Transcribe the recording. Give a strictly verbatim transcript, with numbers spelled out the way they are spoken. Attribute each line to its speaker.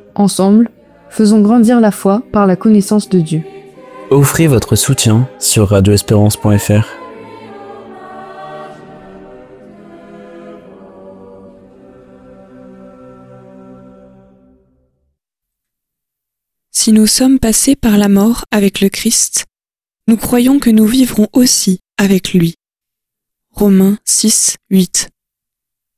Speaker 1: Ensemble, faisons grandir la foi par la connaissance de Dieu.
Speaker 2: Offrez votre soutien sur radio espérance point f r.
Speaker 3: Si nous sommes passés par la mort avec le Christ, nous croyons que nous vivrons aussi avec lui. Romains six, huit.